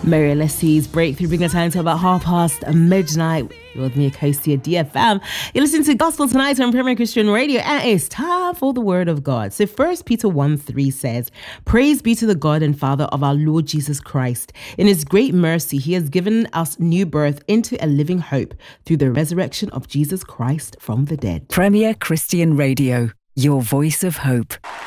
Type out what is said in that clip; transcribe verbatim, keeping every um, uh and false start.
Mary Leslie's Breakthrough, bringing the time to about half past midnight. You're with me, Akosia D F M. You're listening to Gospel Tonight on Premier Christian Radio, and it's time for the Word of God. So First Peter one three says, "Praise be to the God and Father of our Lord Jesus Christ. In his great mercy, he has given us new birth into a living hope through the resurrection of Jesus Christ from the dead." Premier Christian Radio, your voice of hope.